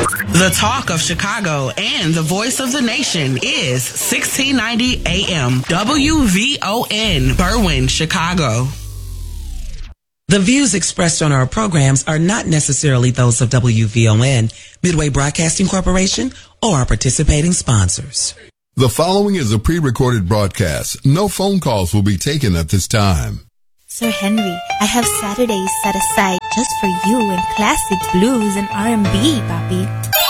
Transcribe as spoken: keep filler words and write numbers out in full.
The talk of Chicago and the voice of the nation is sixteen ninety A M W V O N, Berwyn, Chicago. The views expressed on our programs are not necessarily those of W V O N, Midway Broadcasting Corporation, or our participating sponsors. The following is a pre-recorded broadcast. No phone calls will be taken at this time. Sir Henry, I have Saturdays set aside just for you in classic blues and R and B, papi.